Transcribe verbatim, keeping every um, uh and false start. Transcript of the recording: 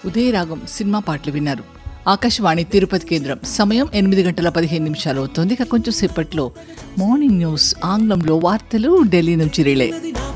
ఉదయరాగం cinema పాటలు విన్నారు. ఆకాశవాణి తిరుపతి కేంద్రం. సమయం ఎనిమిది గంటల పదిహేను నిమిషాలు అవుతుంది. ఇక కొంచెం సేపట్లో మార్నింగ్ న్యూస్ ఆంగ్లంలో వార్తలు ఢిల్లీ నుంచి రిలే.